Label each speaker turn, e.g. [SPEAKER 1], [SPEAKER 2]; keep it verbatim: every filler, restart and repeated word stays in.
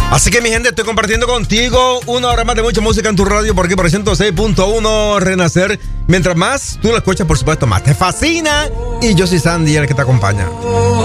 [SPEAKER 1] Así que mi gente, estoy compartiendo contigo una hora más de mucha música en tu radio, por aquí por el ciento seis punto uno Renacer. Mientras más tú lo escuchas, por supuesto, más te fascina. Y yo soy Sandy, el que te acompaña.